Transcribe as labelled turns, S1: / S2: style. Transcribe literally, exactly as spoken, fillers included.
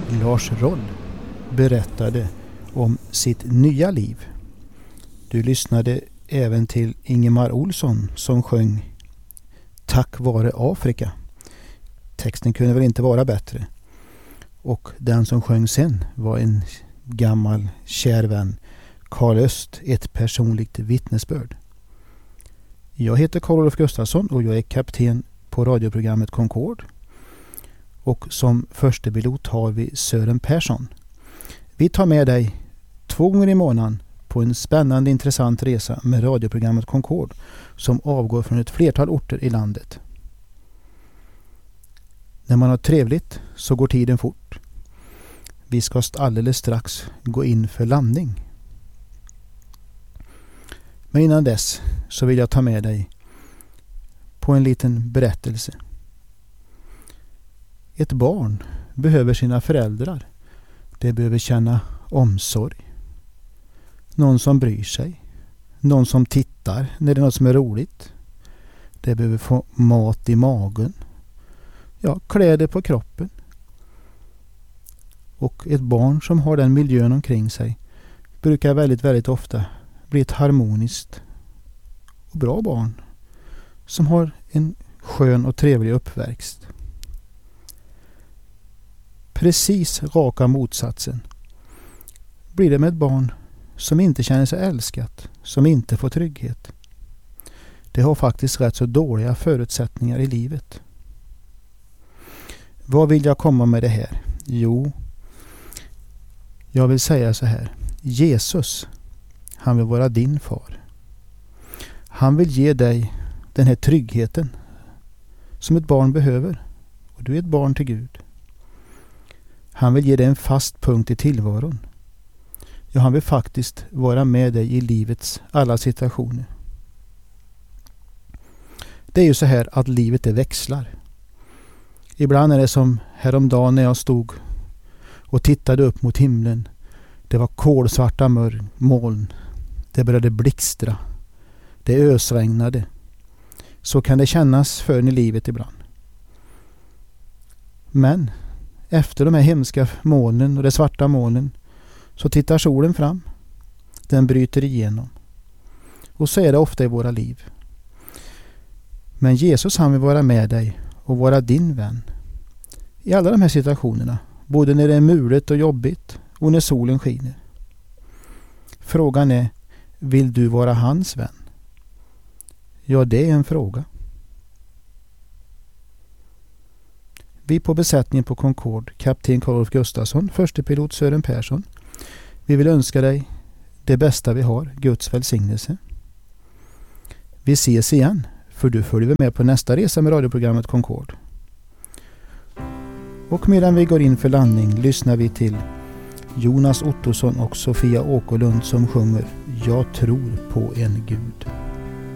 S1: Lars Roll berättade om sitt nya liv. Du lyssnade även till Ingemar Olsson som sjöng Tack vare Afrika. Texten kunde väl inte vara bättre. Och den som sjöng sen var en gammal kär vän, Karl Öst, ett personligt vittnesbörd. Jag heter Karl-Olof Gustafsson och jag är kapten på radioprogrammet Concord. Och som första pilot har vi Sören Persson. Vi tar med dig två gånger i månaden på en spännande intressant resa med radioprogrammet Concord som avgår från ett flertal orter i landet. När man har trevligt så går tiden fort. Vi ska alldeles strax gå in för landning. Men innan dess så vill jag ta med dig på en liten berättelse. Ett barn behöver sina föräldrar. Det behöver känna omsorg. Någon som bryr sig. Någon som tittar när det är något som är roligt. Det behöver få mat i magen. Ja, kläder på kroppen. Och ett barn som har den miljön omkring sig brukar väldigt, väldigt ofta bli ett harmoniskt och bra barn som har en skön och trevlig uppväxt. Precis raka motsatsen blir det med ett barn som inte känner sig älskat, som inte får trygghet. Det har faktiskt rätt så dåliga förutsättningar i livet. Vad vill jag komma med det här? Jo, jag vill säga så här. Jesus, han vill vara din far. Han vill ge dig den här tryggheten som ett barn behöver. Och du är ett barn till Gud. Han vill ge dig en fast punkt i tillvaron. Ja, han vill faktiskt vara med dig i livets alla situationer. Det är ju så här att livet det växlar. Ibland är det som häromdagen när jag stod och tittade upp mot himlen. Det var kolsvarta mörk moln. Det började blixtra. Det ösregnade. Så kan det kännas för i livet ibland. Men efter de här hemska molnen och de svarta molnen så tittar solen fram. Den bryter igenom. Och så är det ofta i våra liv. Men Jesus, han vill vara med dig och vara din vän. I alla de här situationerna. Både när det är mulet och jobbigt och när solen skiner. Frågan är, vill du vara hans vän? Ja, det är en fråga. Vi på besättningen på Concord, kapten Karl-Olof Gustafsson, förste pilot Sören Persson. Vi vill önska dig det bästa vi har, Guds välsignelse. Vi ses igen, för du följer med på nästa resa med radioprogrammet Concord. Och medan vi går in för landning lyssnar vi till Jonas Ottosson och Sofia Åkerlund som sjunger Jag tror på en Gud.